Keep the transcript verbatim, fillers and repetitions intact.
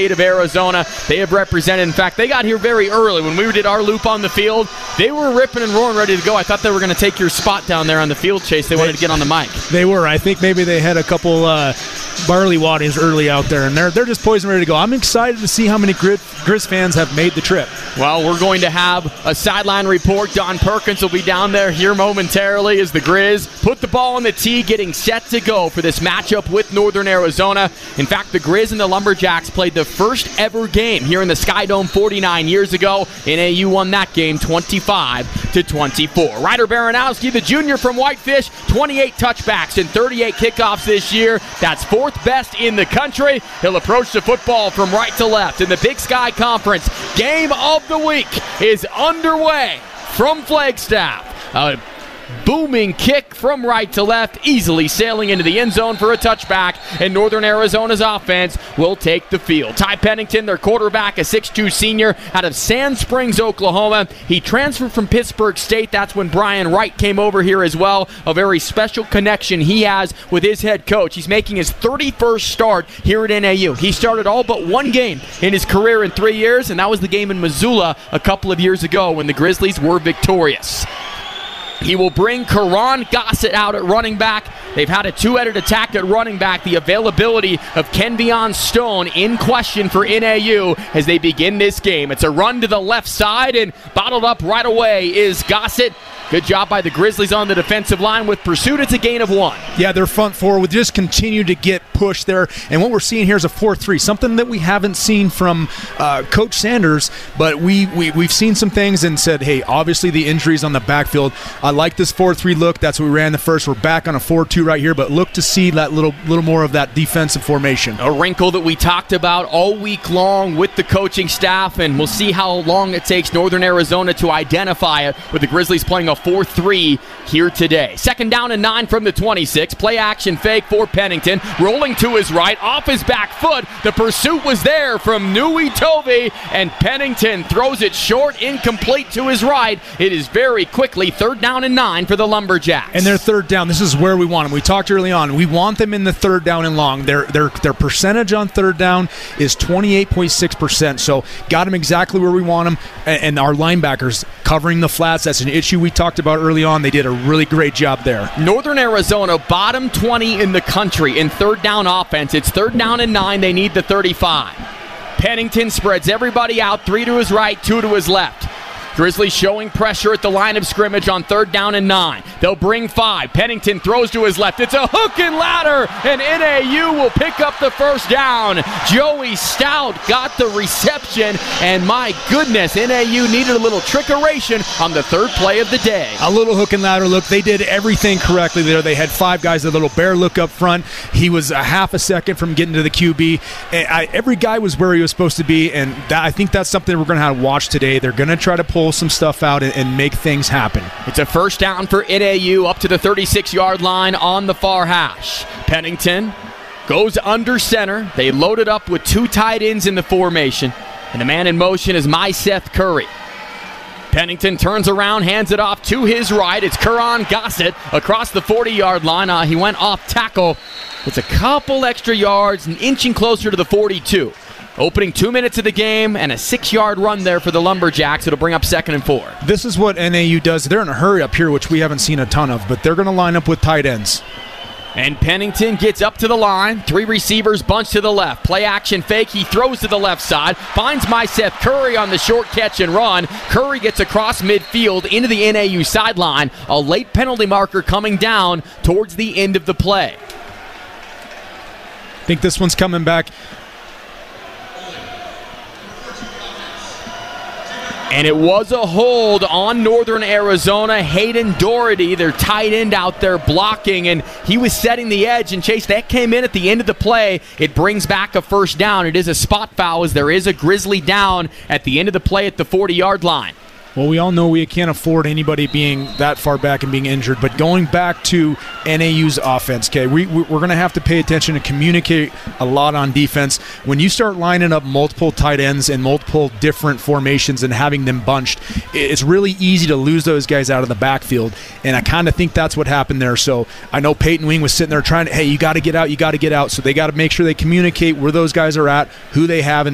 state of Arizona. They have represented. In fact, they got here very early. When we did our loop on the field, they were ripping and roaring, ready to go. I thought they were going to take your spot down there on the field, Chase. They wanted to get on the mic. They were. I think maybe they had a couple uh, barley waddies early out there, and they're they're just poised and ready to go. I'm excited to see how many Grizz fans have made the trip. Well, we're going to have a sideline report. Don Perkins will be down there here momentarily as the Grizz put the ball on the tee, getting set to go for this matchup with Northern Arizona. In fact, the Grizz and the Lumberjacks played the first ever game here in the Sky Dome forty-nine years ago. N A U won that game twenty-five to twenty-four. Ryder Baranowski, the junior from Whitefish, twenty-eight touchbacks and thirty-eight kickoffs this year. That's fourth best in the country. He'll approach the football from right to left in the Big Sky Conference. Game of the week is underway from Flagstaff. A booming kick from right to left, easily sailing into the end zone for a touchback, and Northern Arizona's offense will take the field. Ty Pennington, their quarterback, a six two senior out of Sand Springs, Oklahoma. He transferred from Pittsburgh State. That's when Brian Wright came over here as well. A very special connection he has with his head coach. He's making his thirty-first start here at N A U. He started all but one game in his career in three years, and that was the game in Missoula a couple of years ago when the Grizzlies were victorious. He will bring Karan Gossett out at running back. They've had a two-headed attack at running back. The availability of Kenvion Stone in question for N A U as they begin this game. It's a run to the left side, and bottled up right away is Gossett. Good job by the Grizzlies on the defensive line. With pursuit, it's a gain of one. Yeah, their front four would just continue to get pushed there. And what we're seeing here is a four three, something that we haven't seen from uh, Coach Sanders. But we, we, we've seen some things and said, hey, obviously the injuries on the backfield. I like this four three look. That's what we ran the first. We're back on a four two right here. But look to see that little, little more of that defensive formation. A wrinkle that we talked about all week long with the coaching staff. And we'll see how long it takes Northern Arizona to identify it with the Grizzlies playing a four three here today. Second down and nine from the twenty-six. Play action fake for Pennington. Rolling to his right, off his back foot. The pursuit was there from Nui Tovi, and Pennington throws it short, incomplete to his right. It is very quickly third down and nine for the Lumberjacks. And their third down, this is where we want them. We talked early on. We want them in the third down and long. Their their their percentage on third down is twenty-eight point six percent. So got them exactly where we want them. And, and our linebackers covering the flats. That's an issue we talked about early on. They did a really great job there. Northern Arizona, bottom twenty in the country in third down offense. It's third down and nine. They need the thirty-five. Pennington spreads everybody out, three to his right, two to his left. Grizzlies showing pressure at the line of scrimmage on third down and nine. They'll bring five. Pennington throws to his left. It's a hook and ladder, and N A U will pick up the first down. Joey Stout got the reception, and my goodness, N A U needed a little trickeration on the third play of the day. A little hook and ladder look. They did everything correctly there. They had five guys, a little bear look up front. He was a half a second from getting to the Q B. I, every guy was where he was supposed to be, and that, I think that's something we're going to have to watch today. They're going to try to pull some stuff out and, and make things happen. It's a first down for N A U up to the thirty-six-yard line on the far hash. Pennington goes under center. They loaded up with two tight ends in the formation, and the man in motion is Myseth Curry. Pennington turns around, hands it off to his right. It's Karan Gossett across the forty-yard line. Uh, he went off tackle. It's a couple extra yards, and inching closer to the forty-two. Opening two minutes of the game and a six-yard run there for the Lumberjacks. It'll bring up second and four. This is what N A U does. They're in a hurry up here, which we haven't seen a ton of, but they're going to line up with tight ends. And Pennington gets up to the line. Three receivers bunch to the left. Play action fake. He throws to the left side. Finds Myseth Curry on the short catch and run. Curry gets across midfield into the N A U sideline. A late penalty marker coming down towards the end of the play. I think this one's coming back. And it was a hold on Northern Arizona. Hayden Doherty, their tight end out there blocking, and he was setting the edge. And Chase, that came in at the end of the play. It brings back a first down. It is a spot foul as there is a Grizzly down at the end of the play at the forty-yard line. Well, we all know we can't afford anybody being that far back and being injured, but going back to N A U's offense, okay, we, we're going to have to pay attention and communicate a lot on defense. When you start lining up multiple tight ends and multiple different formations and having them bunched, it's really easy to lose those guys out of the backfield, and I kind of think that's what happened there. So I know Peyton Wing was sitting there trying to, hey, you got to get out, you got to get out, so they got to make sure they communicate where those guys are at, who they have, and